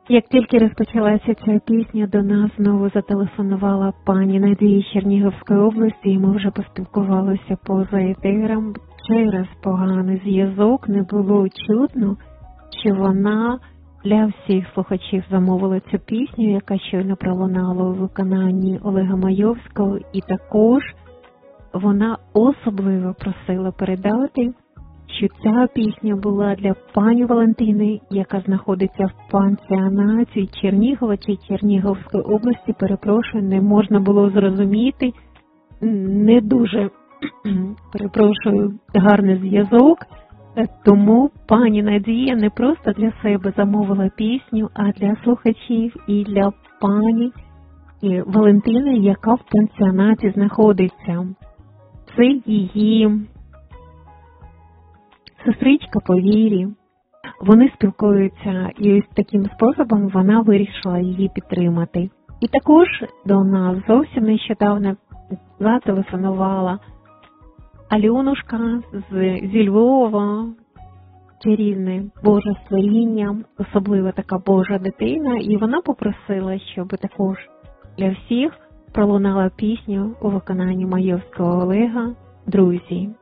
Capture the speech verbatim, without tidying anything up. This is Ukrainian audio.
Як тільки розпочалася ця пісня, до нас знову зателефонувала пані Надія з Чернігівської області, і ми вже поспілкувалися поза етером. Через поганий зв'язок не було чутно, що вона для всіх слухачів замовила цю пісню, яка щойно пролунала у виконанні Олега Майовського, і також вона особливо просила передати, що ця пісня була для пані Валентини, яка знаходиться в пансіонаті Чернігова чи Чернігівської області. Перепрошую, не можна було зрозуміти, не дуже, перепрошую, гарний зв'язок. Тому пані Надія не просто для себе замовила пісню, а для слухачів і для пані Валентини, яка в пансіонаті знаходиться. Це її сестричка по вірі. Вони спілкуються, і ось таким способом вона вирішила її підтримати. І також до нас зовсім нещодавно зателефонувала Альонушка з, зі Львова, чарівне Боже створіння, особливо така Божа дитина, і вона попросила, щоб також для всіх пролунала пісню у виконанні Майовського Олега «Друзі».